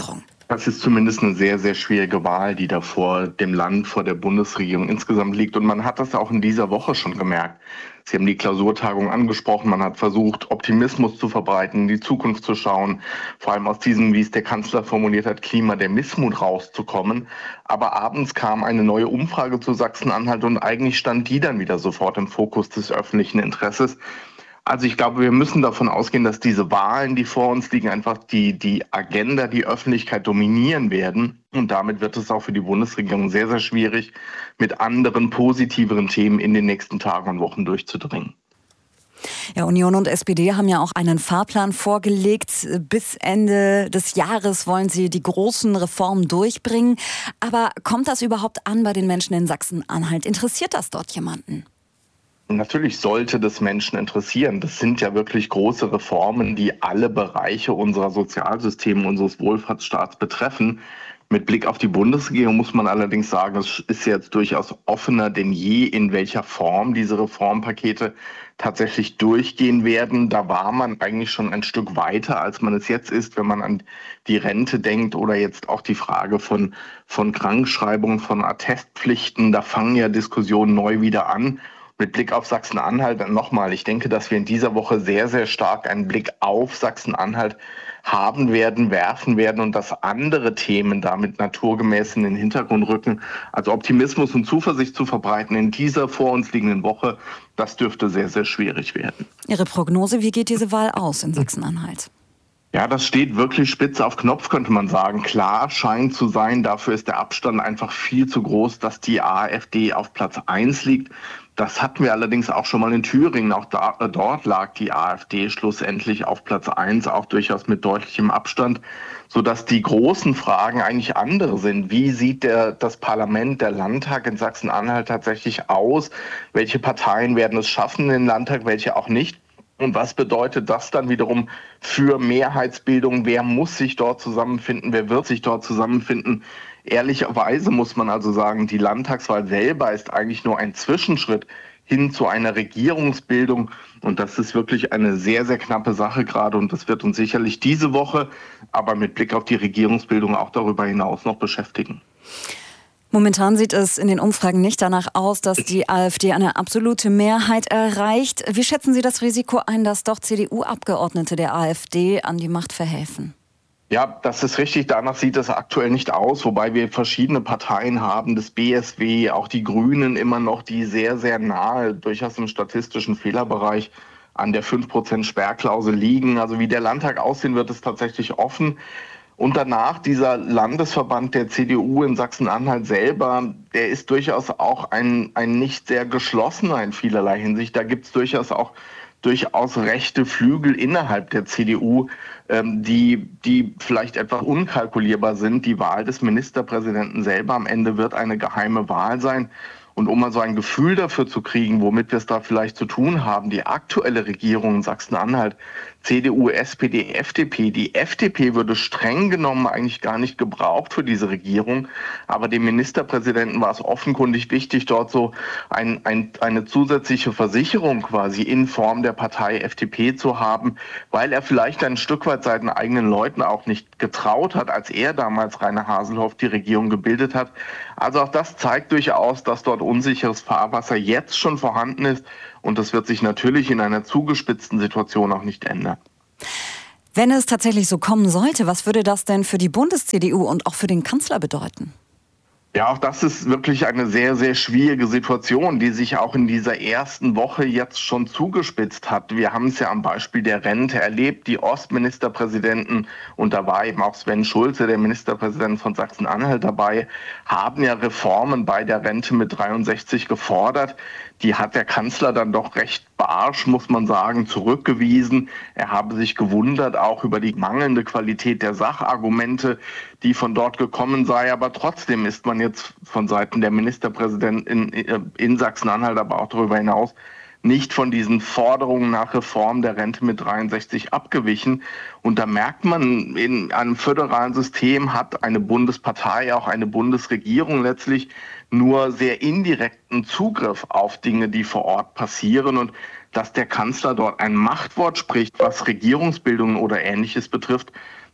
Das ist zumindest eine sehr, sehr schwierige Wahl, die da vor dem Land, vor der Bundesregierung insgesamt liegt. Und man hat das auch in dieser Woche schon gemerkt. Sie haben die Klausurtagung angesprochen. Man hat versucht, Optimismus zu verbreiten, in die Zukunft zu schauen. Vor allem aus diesem, wie es der Kanzler formuliert hat, Klima der Missmut rauszukommen. Aber abends kam eine neue Umfrage zu Sachsen-Anhalt und eigentlich stand die dann wieder sofort im Fokus des öffentlichen Interesses. Also ich glaube, wir müssen davon ausgehen, dass diese Wahlen, die vor uns liegen, einfach die, die Agenda, die Öffentlichkeit dominieren werden. Und damit wird es auch für die Bundesregierung sehr, sehr schwierig, mit anderen positiveren Themen in den nächsten Tagen und Wochen durchzudringen.
Ja, Union und S P D haben ja auch einen Fahrplan vorgelegt. Bis Ende des Jahres wollen sie die großen Reformen durchbringen. Aber kommt das überhaupt an bei den Menschen in Sachsen-Anhalt? Interessiert das dort jemanden?
Natürlich sollte das Menschen interessieren. Das sind ja wirklich große Reformen, die alle Bereiche unserer Sozialsysteme, unseres Wohlfahrtsstaats betreffen. Mit Blick auf die Bundesregierung muss man allerdings sagen, es ist jetzt durchaus offener denn je, in welcher Form diese Reformpakete tatsächlich durchgehen werden. Da war man eigentlich schon ein Stück weiter, als man es jetzt ist, wenn man an die Rente denkt oder jetzt auch die Frage von, von Krankschreibung, von Attestpflichten. Da fangen ja Diskussionen neu wieder an. Mit Blick auf Sachsen-Anhalt nochmal, ich denke, dass wir in dieser Woche sehr, sehr stark einen Blick auf Sachsen-Anhalt haben werden, werfen werden und dass andere Themen damit naturgemäß in den Hintergrund rücken. Also Optimismus und Zuversicht zu verbreiten in dieser vor uns liegenden Woche, das dürfte sehr, sehr schwierig werden.
Ihre Prognose, wie geht diese Wahl aus in Sachsen-Anhalt?
Ja, das steht wirklich spitz auf Knopf, könnte man sagen. Klar scheint zu sein, dafür ist der Abstand einfach viel zu groß, dass die AfD auf Platz eins liegt. Das hatten wir allerdings auch schon mal in Thüringen. Auch da, äh, dort lag die AfD schlussendlich auf Platz eins, auch durchaus mit deutlichem Abstand, sodass die großen Fragen eigentlich andere sind. Wie sieht der, das Parlament, der Landtag in Sachsen-Anhalt tatsächlich aus? Welche Parteien werden es schaffen in den Landtag, welche auch nicht? Und was bedeutet das dann wiederum für Mehrheitsbildung? Wer muss sich dort zusammenfinden? Wer wird sich dort zusammenfinden? Ehrlicherweise muss man also sagen, die Landtagswahl selber ist eigentlich nur ein Zwischenschritt hin zu einer Regierungsbildung. Und das ist wirklich eine sehr, sehr knappe Sache gerade. Und das wird uns sicherlich diese Woche, aber mit Blick auf die Regierungsbildung auch darüber hinaus noch beschäftigen.
Momentan sieht es in den Umfragen nicht danach aus, dass die AfD eine absolute Mehrheit erreicht. Wie schätzen Sie das Risiko ein, dass doch C D U-Abgeordnete der AfD an die Macht verhelfen?
Ja, das ist richtig. Danach sieht es aktuell nicht aus, wobei wir verschiedene Parteien haben, das B S W, auch die Grünen immer noch, die sehr, sehr nahe, durchaus im statistischen Fehlerbereich an der fünf Prozent Sperrklausel liegen. Also wie der Landtag aussehen wird, ist tatsächlich offen. Und danach dieser Landesverband der C D U in Sachsen-Anhalt selber, der ist durchaus auch ein, ein nicht sehr geschlossener in vielerlei Hinsicht. Da gibt es durchaus auch durchaus rechte Flügel innerhalb der C D U, ähm, die, die vielleicht etwas unkalkulierbar sind. Die Wahl des Ministerpräsidenten selber am Ende wird eine geheime Wahl sein. Und um mal so ein Gefühl dafür zu kriegen, womit wir es da vielleicht zu tun haben, die aktuelle Regierung in Sachsen-Anhalt, C D U, S P D, F D P. Die F D P würde streng genommen eigentlich gar nicht gebraucht für diese Regierung. Aber dem Ministerpräsidenten war es offenkundig wichtig, dort so ein, ein, eine zusätzliche Versicherung quasi in Form der Partei F D P zu haben, weil er vielleicht ein Stück weit seinen eigenen Leuten auch nicht getraut hat, als er damals Rainer Haselhoff die Regierung gebildet hat. Also auch das zeigt durchaus, dass dort unsicheres Fahrwasser jetzt schon vorhanden ist. Und das wird sich natürlich in einer zugespitzten Situation auch nicht ändern.
Wenn es tatsächlich so kommen sollte, was würde das denn für die Bundes-C D U und auch für den Kanzler bedeuten?
Ja, auch das ist wirklich eine sehr, sehr schwierige Situation, die sich auch in dieser ersten Woche jetzt schon zugespitzt hat. Wir haben es ja am Beispiel der Rente erlebt. Die Ostministerpräsidenten, und da war eben auch Sven Schulze, der Ministerpräsident von Sachsen-Anhalt, dabei, haben ja Reformen bei der Rente mit dreiundsechzig gefordert. Die hat der Kanzler dann doch recht barsch, muss man sagen, zurückgewiesen. Er habe sich gewundert auch über die mangelnde Qualität der Sachargumente, die von dort gekommen sei. Aber trotzdem ist man jetzt von Seiten der Ministerpräsidenten in, in Sachsen-Anhalt, aber auch darüber hinaus, nicht von diesen Forderungen nach Reform der Rente mit dreiundsechzig abgewichen. Und da merkt man, in einem föderalen System hat eine Bundespartei, auch eine Bundesregierung letztlich nur sehr indirekten Zugriff auf Dinge, die vor Ort passieren. Und dass der Kanzler dort ein Machtwort spricht, was Regierungsbildung oder Ähnliches betrifft,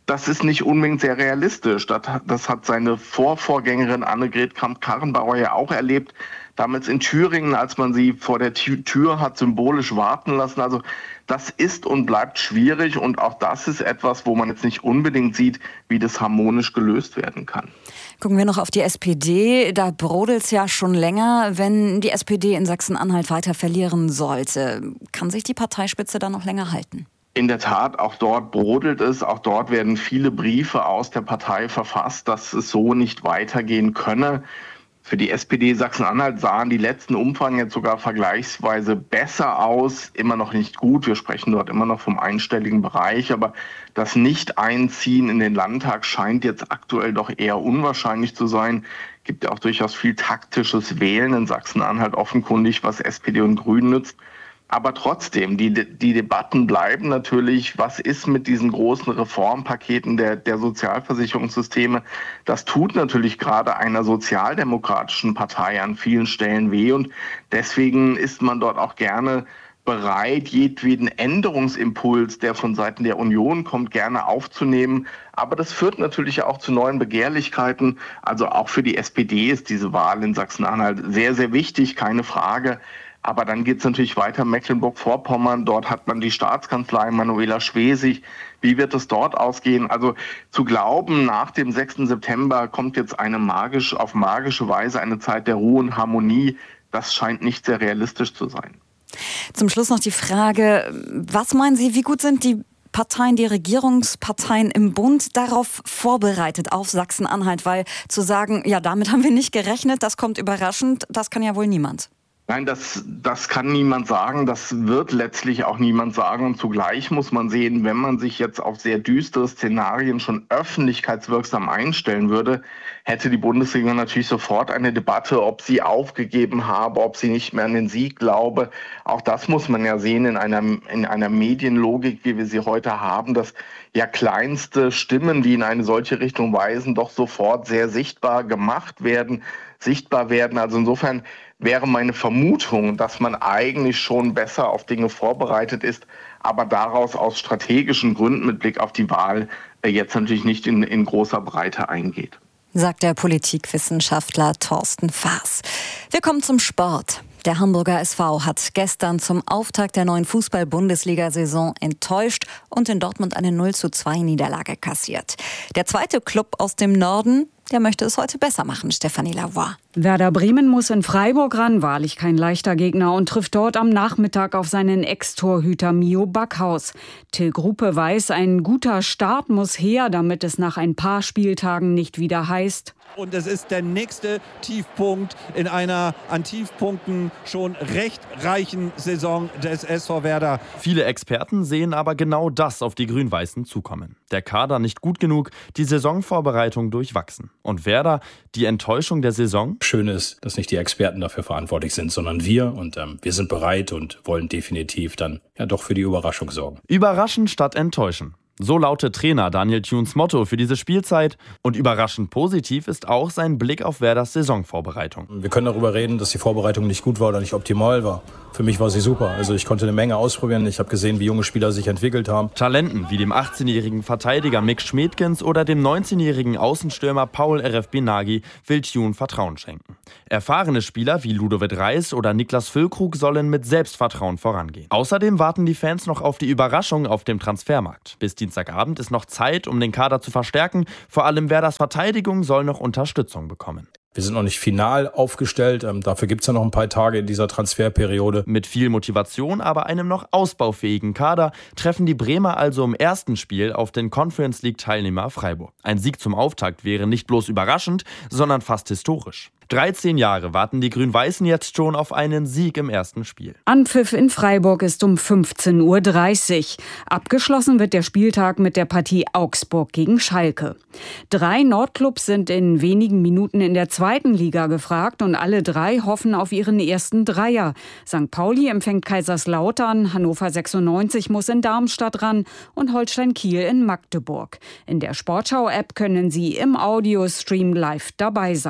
das ist nicht unbedingt sehr realistisch. Das, das hat seine Vorvorgängerin Annegret Kramp-Karrenbauer ja auch erlebt. Damals in Thüringen, als man sie vor der Tür hat symbolisch warten lassen. Also das ist und bleibt schwierig. Und auch das ist etwas, wo man jetzt nicht unbedingt sieht, wie das harmonisch gelöst werden kann.
Gucken wir noch auf die S P D. Da brodelt es ja schon länger. Wenn die S P D in Sachsen-Anhalt weiter verlieren sollte, kann sich die Parteispitze da noch länger halten?
In der Tat, auch dort brodelt es. Auch dort werden viele Briefe aus der Partei verfasst, dass es so nicht weitergehen könne. Für die S P D Sachsen-Anhalt sahen die letzten Umfragen jetzt sogar vergleichsweise besser aus. Immer noch nicht gut. Wir sprechen dort immer noch vom einstelligen Bereich. Aber das Nicht-Einziehen in den Landtag scheint jetzt aktuell doch eher unwahrscheinlich zu sein. Es gibt ja auch durchaus viel taktisches Wählen in Sachsen-Anhalt offenkundig, was S P D und Grünen nützt. Aber trotzdem, die, die Debatten bleiben natürlich, was ist mit diesen großen Reformpaketen der, der Sozialversicherungssysteme? Das tut natürlich gerade einer sozialdemokratischen Partei an vielen Stellen weh und deswegen ist man dort auch gerne bereit, jedweden Änderungsimpuls, der von Seiten der Union kommt, gerne aufzunehmen. Aber das führt natürlich auch zu neuen Begehrlichkeiten. Also auch für die S P D ist diese Wahl in Sachsen-Anhalt sehr, sehr wichtig, keine Frage. Aber dann geht es natürlich weiter Mecklenburg-Vorpommern. Dort hat man die Staatskanzlei Manuela Schwesig. Wie wird es dort ausgehen? Also zu glauben, nach dem sechsten September kommt jetzt eine magisch, auf magische Weise eine Zeit der Ruhe und Harmonie, das scheint nicht sehr realistisch zu sein.
Zum Schluss noch die Frage, was meinen Sie, wie gut sind die Parteien, die Regierungsparteien im Bund darauf vorbereitet, auf Sachsen-Anhalt? Weil zu sagen, ja, damit haben wir nicht gerechnet, das kommt überraschend, das kann ja wohl niemand.
Nein, das, das kann niemand sagen, das wird letztlich auch niemand sagen. Und zugleich muss man sehen, wenn man sich jetzt auf sehr düstere Szenarien schon öffentlichkeitswirksam einstellen würde, hätte die Bundesregierung natürlich sofort eine Debatte, ob sie aufgegeben habe, ob sie nicht mehr an den Sieg glaube. Auch das muss man ja sehen in einer, in einer Medienlogik, wie wir sie heute haben, dass ja kleinste Stimmen, die in eine solche Richtung weisen, doch sofort sehr sichtbar gemacht werden, sichtbar werden. Also insofern wäre meine Vermutung, dass man eigentlich schon besser auf Dinge vorbereitet ist, aber daraus aus strategischen Gründen mit Blick auf die Wahl jetzt natürlich nicht in, in großer Breite eingeht.
Sagt der Politikwissenschaftler Thorsten Faas. Wir kommen zum Sport. Der Hamburger S V hat gestern zum Auftakt der neuen Fußball-Bundesliga-Saison enttäuscht und in Dortmund eine null zu zwei Niederlage kassiert. Der zweite Club aus dem Norden, der möchte es heute besser machen, Stefanie Lavoie.
Werder Bremen muss in Freiburg ran, wahrlich kein leichter Gegner und trifft dort am Nachmittag auf seinen Ex-Torhüter Mio Backhaus. Till Gruppe weiß, ein guter Start muss her, damit es nach ein paar Spieltagen nicht wieder heißt:
Und es ist der nächste Tiefpunkt in einer an Tiefpunkten schon recht reichen Saison des S V Werder.
Viele Experten sehen aber genau das auf die Grün-Weißen zukommen. Der Kader nicht gut genug, die Saisonvorbereitung durchwachsen. Und Werder, die Enttäuschung der Saison?
Schön ist, dass nicht die Experten dafür verantwortlich sind, sondern wir. Und ähm, wir sind bereit und wollen definitiv dann ja doch für die Überraschung sorgen.
Überraschen statt enttäuschen. So lautet Trainer Daniel Thunes Motto für diese Spielzeit. Und überraschend positiv ist auch sein Blick auf Werders Saisonvorbereitung.
Wir können darüber reden, dass die Vorbereitung nicht gut war oder nicht optimal war. Für mich war sie super. Also ich konnte eine Menge ausprobieren. Ich habe gesehen, wie junge Spieler sich entwickelt haben.
Talenten wie dem achtzehnjährigen Verteidiger Mick Schmedkens oder dem neunzehnjährigen Außenstürmer Paul R F Benagi will Thune Vertrauen schenken. Erfahrene Spieler wie Ludovic Reis oder Niklas Füllkrug sollen mit Selbstvertrauen vorangehen. Außerdem warten die Fans noch auf die Überraschung auf dem Transfermarkt. Bis Dienstagabend ist noch Zeit, um den Kader zu verstärken. Vor allem Werders Verteidigung soll noch Unterstützung bekommen.
Wir sind noch nicht final aufgestellt. Ähm, dafür gibt es ja noch ein paar Tage in dieser Transferperiode.
Mit viel Motivation, aber einem noch ausbaufähigen Kader treffen die Bremer also im ersten Spiel auf den Conference League-Teilnehmer Freiburg. Ein Sieg zum Auftakt wäre nicht bloß überraschend, sondern fast historisch. dreizehn Jahre warten die Grün-Weißen jetzt schon auf einen Sieg im ersten Spiel.
Anpfiff in Freiburg ist um fünfzehn Uhr dreißig. Abgeschlossen wird der Spieltag mit der Partie Augsburg gegen Schalke. Drei Nordclubs sind in wenigen Minuten in der zweiten Liga gefragt und alle drei hoffen auf ihren ersten Dreier. Sankt Pauli empfängt Kaiserslautern, Hannover sechsundneunzig muss in Darmstadt ran und Holstein Kiel in Magdeburg. In der Sportschau-App können Sie im Audiostream live dabei sein.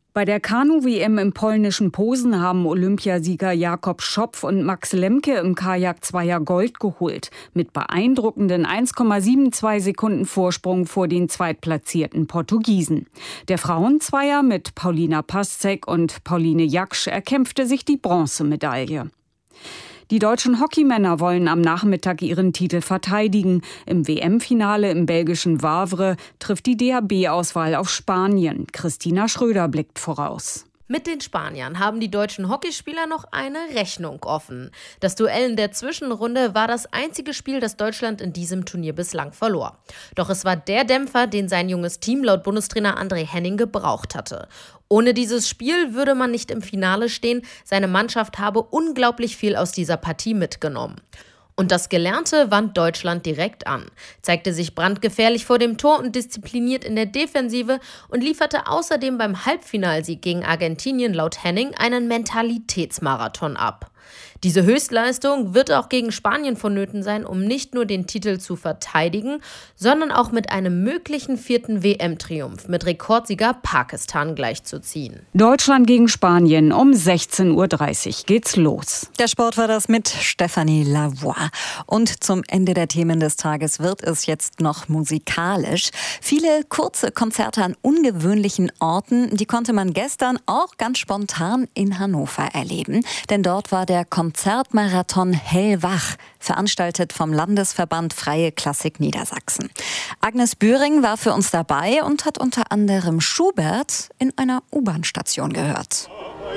Bei der Kanu-W M im polnischen Posen haben Olympiasieger Jakob Schopf und Max Lemke im Kajak-Zweier Gold geholt. Mit beeindruckenden eins Komma zweiundsiebzig Sekunden Vorsprung vor den zweitplatzierten Portugiesen. Der Frauenzweier mit Paulina Paszek und Pauline Jaksch erkämpfte sich die Bronzemedaille. Die deutschen Hockeymänner wollen am Nachmittag ihren Titel verteidigen. Im W M-Finale im belgischen Wavre trifft die D H B-Auswahl auf Spanien. Christina Schröder blickt voraus.
Mit den Spaniern haben die deutschen Hockeyspieler noch eine Rechnung offen. Das Duell in der Zwischenrunde war das einzige Spiel, das Deutschland in diesem Turnier bislang verlor. Doch es war der Dämpfer, den sein junges Team laut Bundestrainer André Henning gebraucht hatte. Ohne dieses Spiel würde man nicht im Finale stehen. Seine Mannschaft habe unglaublich viel aus dieser Partie mitgenommen. Und das Gelernte wand Deutschland direkt an, zeigte sich brandgefährlich vor dem Tor und diszipliniert in der Defensive und lieferte außerdem beim Halbfinalsieg gegen Argentinien laut Henning einen Mentalitätsmarathon ab. Diese Höchstleistung wird auch gegen Spanien vonnöten sein, um nicht nur den Titel zu verteidigen, sondern auch mit einem möglichen vierten W M-Triumph mit Rekordsieger Pakistan gleichzuziehen.
Deutschland gegen Spanien um sechzehn Uhr dreißig geht's los.
Der Sport war das mit Stéphanie Lavoie. Und zum Ende der Themen des Tages wird es jetzt noch musikalisch. Viele kurze Konzerte an ungewöhnlichen Orten, die konnte man gestern auch ganz spontan in Hannover erleben. Denn dort war der Konzertmarathon Hellwach, veranstaltet vom Landesverband Freie Klassik Niedersachsen. Agnes Bühring war für uns dabei und hat unter anderem Schubert in einer U-Bahn-Station gehört.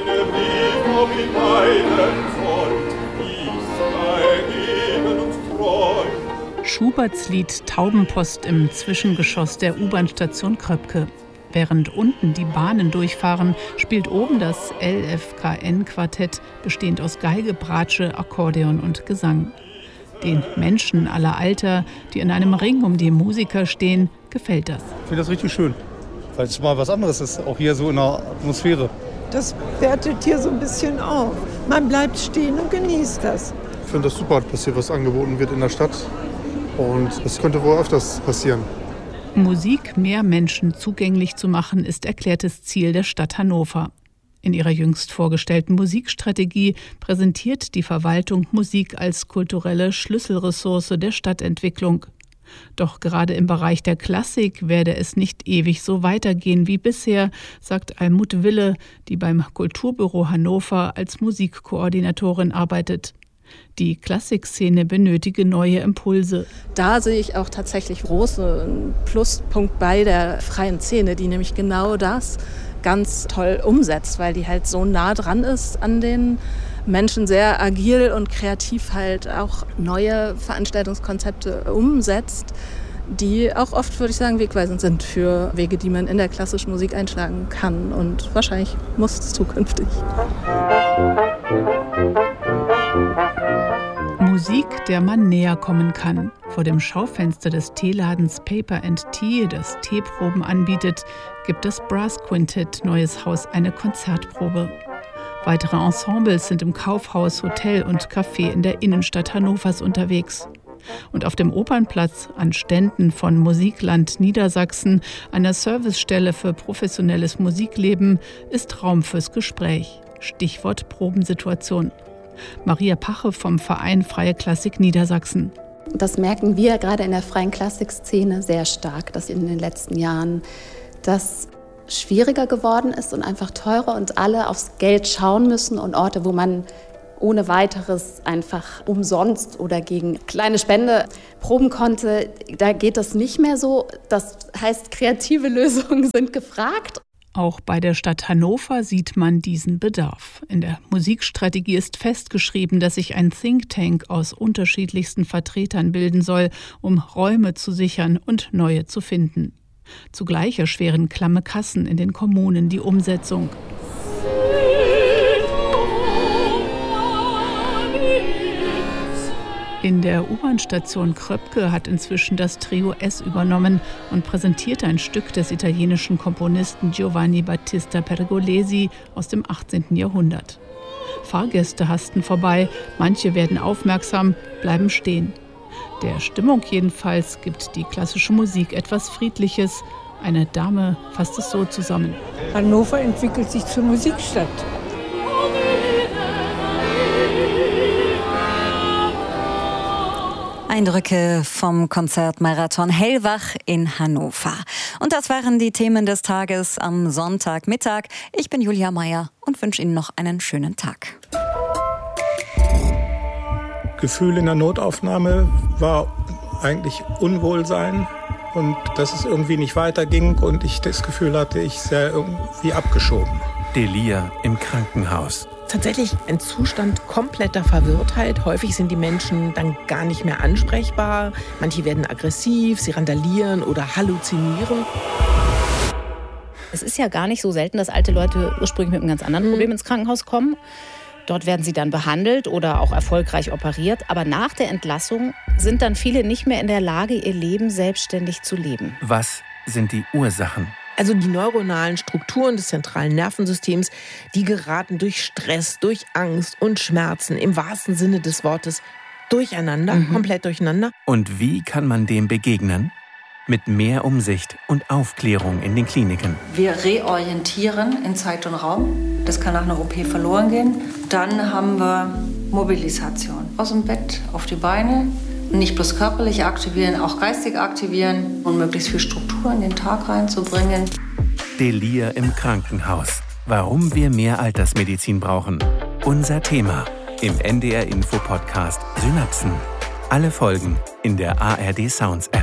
Schuberts Lied Taubenpost im Zwischengeschoss der U-Bahn-Station Kröpke. Während unten die Bahnen durchfahren, spielt oben das L F K N-Quartett, bestehend aus Geige, Bratsche, Akkordeon und Gesang. Den Menschen aller Alter, die in einem Ring um die Musiker stehen, gefällt das.
Ich finde das richtig schön, weil es mal was anderes ist, auch hier so in der Atmosphäre.
Das wertet hier so ein bisschen auf. Man bleibt stehen und genießt das.
Ich finde das super, dass hier was angeboten wird in der Stadt. Und das könnte wohl öfters passieren.
Musik mehr Menschen zugänglich zu machen, ist erklärtes Ziel der Stadt Hannover. In ihrer jüngst vorgestellten Musikstrategie präsentiert die Verwaltung Musik als kulturelle Schlüsselressource der Stadtentwicklung. Doch gerade im Bereich der Klassik werde es nicht ewig so weitergehen wie bisher, sagt Almut Wille, die beim Kulturbüro Hannover als Musikkoordinatorin arbeitet. Die Klassikszene benötige neue Impulse.
Da sehe ich auch tatsächlich großen Pluspunkt bei der freien Szene, die nämlich genau das ganz toll umsetzt, weil die halt so nah dran ist an den Menschen, sehr agil und kreativ halt auch neue Veranstaltungskonzepte umsetzt, die auch oft, würde ich sagen, wegweisend sind für Wege, die man in der klassischen Musik einschlagen kann und wahrscheinlich muss es zukünftig.
Musik, der man näher kommen kann. Vor dem Schaufenster des Teeladens Paper and Tea, das Teeproben anbietet, gibt das Brass Quintett Neues Haus eine Konzertprobe. Weitere Ensembles sind im Kaufhaus, Hotel und Café in der Innenstadt Hannovers unterwegs. Und auf dem Opernplatz, an Ständen von Musikland Niedersachsen, einer Servicestelle für professionelles Musikleben, ist Raum fürs Gespräch. Stichwort Probensituation. Maria Pache vom Verein Freie Klassik Niedersachsen.
Das merken wir gerade in der freien Klassikszene sehr stark, dass in den letzten Jahren das schwieriger geworden ist und einfach teurer und alle aufs Geld schauen müssen und Orte, wo man ohne weiteres einfach umsonst oder gegen kleine Spende proben konnte, da geht das nicht mehr so. Das heißt, kreative Lösungen sind gefragt.
Auch bei der Stadt Hannover sieht man diesen Bedarf. In der Musikstrategie ist festgeschrieben, dass sich ein Think Tank aus unterschiedlichsten Vertretern bilden soll, um Räume zu sichern und neue zu finden. Zugleich erschweren klamme Kassen in den Kommunen die Umsetzung. In der U-Bahn-Station Kröpke hat inzwischen das Trio S übernommen und präsentiert ein Stück des italienischen Komponisten Giovanni Battista Pergolesi aus dem achtzehnten Jahrhundert. Fahrgäste hasten vorbei, manche werden aufmerksam, bleiben stehen. Der Stimmung jedenfalls gibt die klassische Musik etwas Friedliches, Eine Dame fasst es so zusammen.
Hannover entwickelt sich zur Musikstadt.
Eindrücke vom Konzertmarathon Hellwach in Hannover. Und das waren die Themen des Tages am Sonntagmittag. Ich bin Julia Meyer und wünsche Ihnen noch einen schönen Tag.
Gefühl in der Notaufnahme war eigentlich Unwohlsein und dass es irgendwie nicht weiterging und ich das Gefühl hatte, ich sei irgendwie abgeschoben.
Delir im Krankenhaus.
Tatsächlich ein Zustand kompletter Verwirrtheit. Häufig sind die Menschen dann gar nicht mehr ansprechbar. Manche werden aggressiv, sie randalieren oder halluzinieren.
Es ist ja gar nicht so selten, dass alte Leute ursprünglich mit einem ganz anderen Problem ins Krankenhaus kommen. Dort werden sie dann behandelt oder auch erfolgreich operiert. Aber nach der Entlassung sind dann viele nicht mehr in der Lage, ihr Leben selbstständig zu leben.
Was sind die Ursachen?
Also die neuronalen Strukturen des zentralen Nervensystems, die geraten durch Stress, durch Angst und Schmerzen im wahrsten Sinne des Wortes durcheinander, mhm. komplett durcheinander.
Und wie kann man dem begegnen? Mit mehr Umsicht und Aufklärung in den Kliniken.
Wir reorientieren in Zeit und Raum. Das kann nach einer O P verloren gehen. Dann haben wir Mobilisation. Aus dem Bett auf die Beine. Nicht bloß körperlich aktivieren, auch geistig aktivieren und möglichst viel Struktur in den Tag reinzubringen.
Delir im Krankenhaus. Warum wir mehr Altersmedizin brauchen. Unser Thema im N D R Info Podcast Synapsen. Alle Folgen in der A R D Sounds App.